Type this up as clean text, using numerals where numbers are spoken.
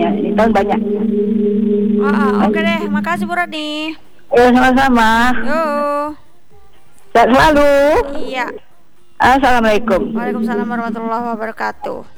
ya. Ini tahun banyak. Oke deh, makasih Bu Rani. Ya sama-sama. Yo. Sehat selalu. Iya. Assalamualaikum. Waalaikumsalam warahmatullahi wabarakatuh.